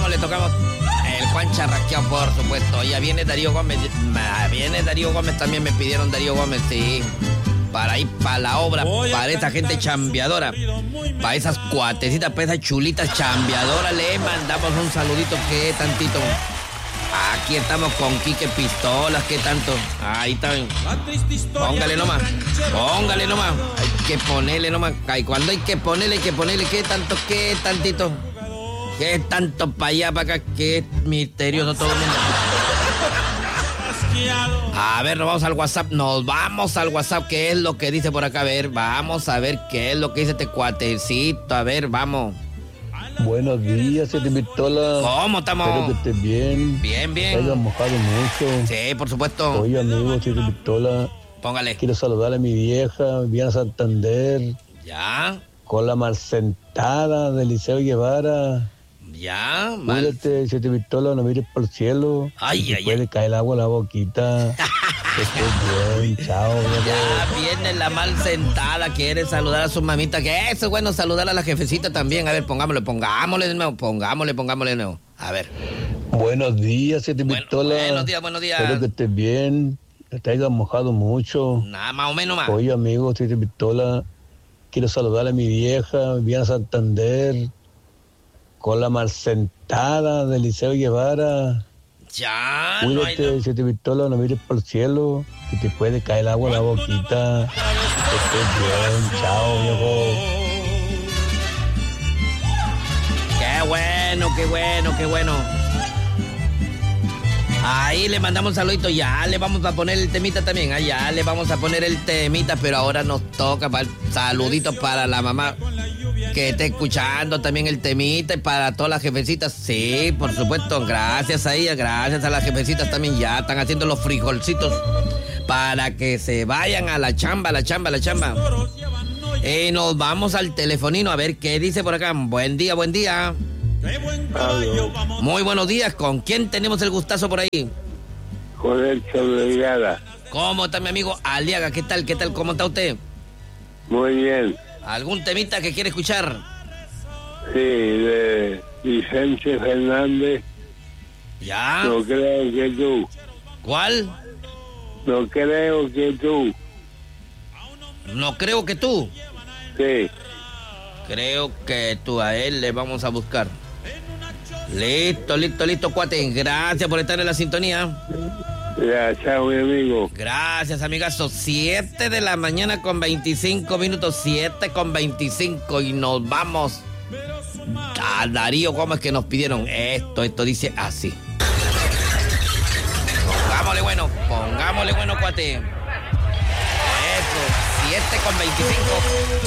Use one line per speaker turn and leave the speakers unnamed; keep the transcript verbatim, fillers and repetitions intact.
tocamos, le tocamos. El Juan Charrasqueado, por supuesto. Ya viene Darío Gómez. Viene Darío Gómez, también me pidieron Darío Gómez, sí. Para ir para la obra, para esa gente chambeadora. Para esas cuatecitas, para esas chulitas chambeadoras. Le mandamos un saludito, ¿qué tantito? Aquí estamos con Quique Pistolas, ¿qué tanto? Ahí está. Póngale nomás. Póngale nomás. Hay que ponerle nomás. Y cuando hay que ponerle, hay que ponerle, ¿qué tanto? ¿Qué tantito? ¿Qué tanto para allá, para acá? Qué misterioso todo el mundo. A ver, nos vamos al WhatsApp. Nos vamos al WhatsApp. ¿Qué es lo que dice por acá? A ver, vamos a ver qué es lo que dice este cuatecito. A ver, vamos.
Buenos días, Siete Pistolas.
¿Cómo estamos?
Espero que estés bien.
Bien, bien.
Te hayas mojado mucho.
Sí, por supuesto.
Oye, amigo, Siete Pistolas.
Póngale.
Quiero saludar a mi vieja, Viviana Santander.
Ya.
Con la Marcentada de Liceo Guevara.
Ya, mal.
Cuídate, Siete Pistolas, no mires por el cielo.
Ay,
si
ay,
puede
ay.
caer el agua en la boquita. Que estés bien, chao.
Ya viene la mal sentada, quiere saludar a su mamita. Que eso es bueno, saludar a la jefecita también. A ver, pongámosle, pongámosle de nuevo, pongámosle, pongámosle de nuevo. A ver.
Buenos días, Siete
Bueno,
Pistolas.
buenos días, buenos días.
Espero que estés bien. Te hayas mojado mucho.
Nada, más o menos más.
Oye, amigo, Siete Pistolas. Quiero saludar a mi vieja, Viviana Santander. Con la Marcentada de Liceo Guevara.
Ya, no hay
Cuídate,
no.
Siete Pistolas, no mires por el cielo, que te puede caer el agua en la boquita. Que estés bien, chao, viejo.
Qué bueno, qué bueno, qué bueno. Ahí le mandamos un saludito, ya le vamos a poner el temita también, allá le vamos a poner el temita, pero ahora nos toca para saludito para la mamá que esté escuchando también el temita y para todas las jefecitas, sí, por supuesto, gracias a ellas, gracias a las jefecitas también, ya están haciendo los frijolcitos para que se vayan a la chamba, a la chamba, a la chamba. Y nos vamos al telefonino a ver qué dice por acá. Buen día, buen día.
Aló.
Muy buenos días, ¿con quién tenemos el gustazo por ahí?
Con el Chorregada.
¿Cómo está mi amigo Aliaga? ¿Qué tal, qué tal, cómo está usted?
Muy bien.
¿Algún temita que quiere escuchar?
Sí, de Vicente Fernández.
¿Ya?
No creo que tú.
¿Cuál?
No creo que tú.
No creo que tú.
Sí.
Creo que tú, a él le vamos a buscar. Listo, listo, listo, cuate. Gracias por estar en la sintonía.
Ya, chao, mi amigo.
Gracias, amigazo. siete de la mañana con veinticinco minutos. siete con veinticinco. Y nos vamos a Darío Gómez, que nos pidieron esto. Esto dice así. Pongámosle bueno, pongámosle bueno, cuate. Eso, siete con veinticinco.